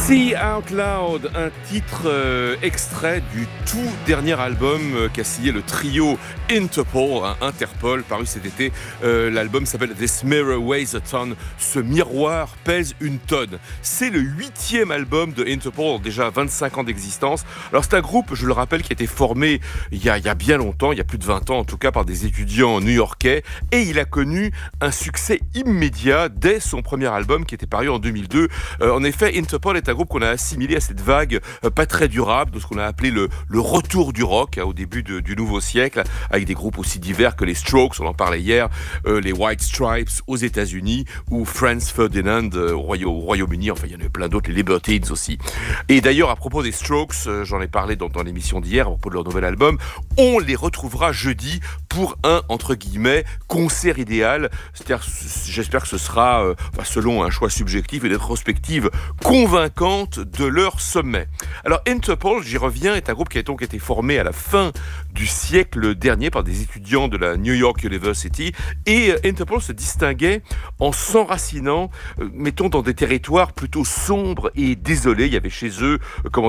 See Out Loud, un titre extrait du tout dernier album qu'a signé le trio Interpol, paru cet été. L'album s'appelle This Mirror Weighs a Ton. Ce miroir pèse une tonne. C'est le 8e album de Interpol, déjà 25 ans d'existence. Alors c'est un groupe, je le rappelle, qui a été formé il y a bien longtemps, il y a plus de 20 ans en tout cas, par des étudiants new-yorkais, et il a connu un succès immédiat dès son premier album qui était paru en 2002. En effet, Interpol est un groupe qu'on a assimilé à cette vague pas très durable de ce qu'on a appelé le retour du rock au début du nouveau siècle, avec des groupes aussi divers que les Strokes, on en parlait hier, les White Stripes aux États-Unis, ou Franz Ferdinand au Royaume-Uni, enfin il y en a plein d'autres, les Libertines aussi. Et d'ailleurs, à propos des Strokes, j'en ai parlé dans l'émission d'hier, à propos de leur nouvel album, on les retrouvera jeudi pour un, entre guillemets, concert idéal. C'est-à-dire, j'espère que ce sera, selon un choix subjectif et une rétrospective convaincante de leur sommet. Alors, Interpol, j'y reviens, est un groupe qui a donc été formé à la fin du siècle dernier par des étudiants de la New York University, et Interpol se distinguait en s'enracinant, mettons, dans des territoires plutôt sombres et désolés. Il y avait chez eux,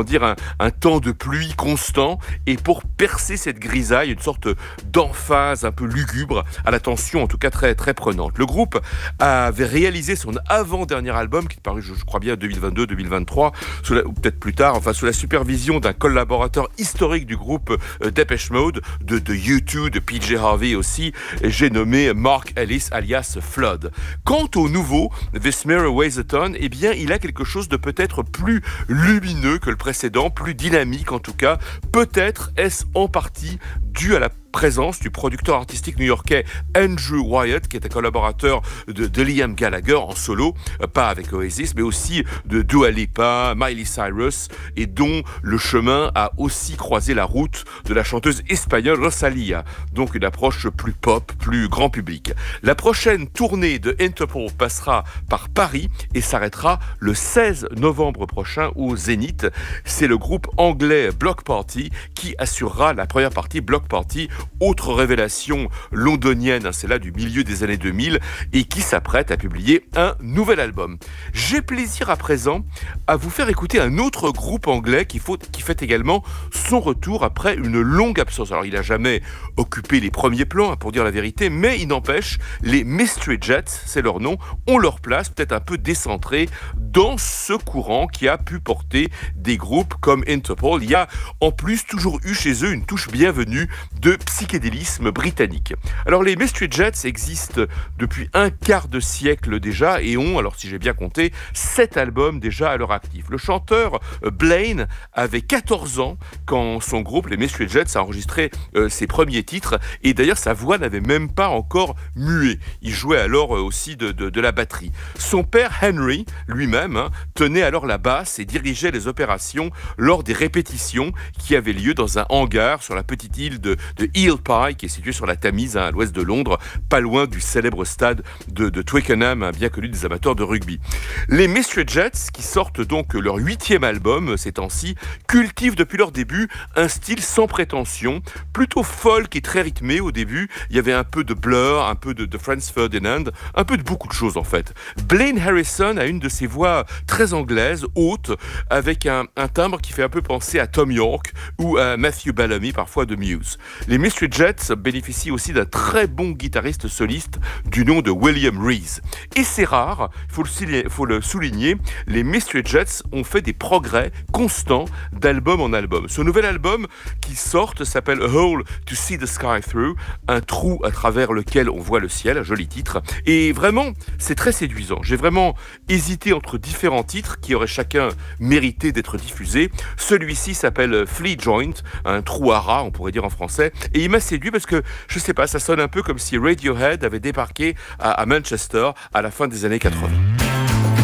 un temps de pluie constant, et pour percer cette grisaille, une sorte d'emphase un peu lugubre, à la tension en tout cas très, très prenante. Le groupe avait réalisé son avant-dernier album, qui est paru, je crois bien, 2022-2023, ou peut-être plus tard, sous la supervision d'un collaborateur historique du groupe Depeche Mode, de U2, de PJ Harvey aussi, j'ai nommé Mark Ellis alias Flood. Quant au nouveau, This Mirror Weighs a Ton, eh bien, il a quelque chose de peut-être plus lumineux que le précédent, plus dynamique en tout cas. Peut-être est-ce en partie dû à la présence du producteur artistique new-yorkais Andrew Wyatt, qui est un collaborateur de Liam Gallagher en solo, pas avec Oasis, mais aussi de Dua Lipa, Miley Cyrus, et dont le chemin a aussi croisé la route de la chanteuse espagnole Rosalía, donc une approche plus pop, plus grand public. La prochaine tournée de Interpol passera par Paris et s'arrêtera le 16 novembre prochain au Zénith. C'est le groupe anglais Bloc Party qui assurera la première partie. Bloc Party, autre révélation londonienne, c'est là du milieu des années 2000, et qui s'apprête à publier un nouvel album. J'ai plaisir à présent à vous faire écouter un autre groupe anglais qui fait également son retour après une longue absence. Alors il n'a jamais occupé les premiers plans, pour dire la vérité, mais il n'empêche, les Mystery Jets, c'est leur nom, ont leur place peut-être un peu décentrée dans ce courant qui a pu porter des groupes comme Interpol. Il y a en plus toujours eu chez eux une touche bienvenue de psychédélisme britannique. Alors les Mystery Jets existent depuis un quart de siècle déjà et ont, alors si j'ai bien compté, 7 albums déjà à leur actif. Le chanteur Blaine avait 14 ans quand son groupe, les Mystery Jets, a enregistré ses premiers titres, et d'ailleurs sa voix n'avait même pas encore mué. Il jouait alors aussi de la batterie. Son père Henry, lui-même, tenait alors la basse et dirigeait les opérations lors des répétitions qui avaient lieu dans un hangar sur la petite île de Eel Pie, qui est située sur la Tamise, à l'ouest de Londres, pas loin du célèbre stade de Twickenham, bien connu des amateurs de rugby. Les Mystery Jets, qui sortent donc leur 8e album ces temps-ci, cultivent depuis leur début un style sans prétention, plutôt folk et très rythmé au début. Il y avait un peu de Blur, un peu de Franz Ferdinand, un peu de beaucoup de choses en fait. Blaine Harrison a une de ses voix très anglaises, haute, avec un timbre qui fait un peu penser à Tom York ou à Matthew Bellamy, parfois de Muse. Les Mystery Jets bénéficient aussi d'un très bon guitariste soliste du nom de William Rees. Et c'est rare, il faut le souligner, les Mystery Jets ont fait des progrès constants d'album en album. Ce nouvel album qui sort s'appelle A Hole to See the Sky Through, un trou à travers lequel on voit le ciel, un joli titre. Et vraiment, c'est très séduisant. J'ai vraiment hésité entre différents titres qui auraient chacun mérité d'être diffusés. Celui-ci s'appelle Flea Joint, un trou à rat, on pourrait dire en français. Et il m'a séduit parce que, je sais pas, ça sonne un peu comme si Radiohead avait débarqué à Manchester à la fin des années 80.